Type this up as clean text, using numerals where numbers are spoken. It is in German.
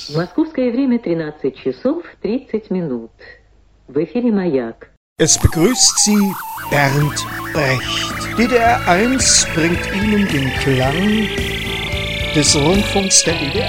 Московское время 13 часов 30 минут. В эфире «Маяк». Es begrüßt Sie Bernd Brecht. DDR 1 bringt Ihnen den Klang des Rundfunks der DDR.